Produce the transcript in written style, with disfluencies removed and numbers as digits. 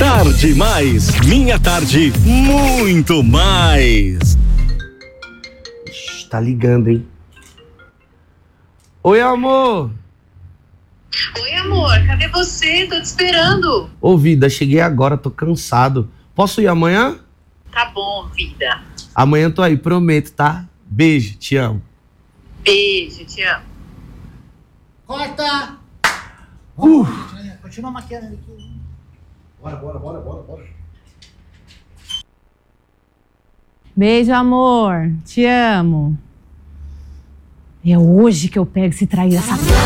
Tarde Mais, minha tarde, muito mais. Ixi, tá ligando, hein? Oi, amor. Oi, amor, cadê você? Tô te esperando. Ô, vida, cheguei agora, tô cansado. Posso ir amanhã? Tá bom, vida. Amanhã tô aí, prometo, tá? Beijo, te amo. Beijo, te amo. Corta! Continua maquiando aqui. Bora. Beijo, amor. Te amo. É hoje que eu pego esse traíra safado.